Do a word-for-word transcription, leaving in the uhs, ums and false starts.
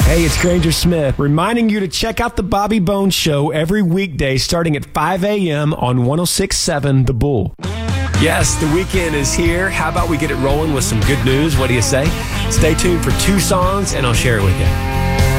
Hey, it's Granger Smith, reminding you to check out the Bobby Bones Show every weekday starting at five a.m. on one oh six point seven The Bull. Yes, the weekend is here. How about we get it rolling with some good news? What do you say? Stay tuned for two songs, and I'll share it with you.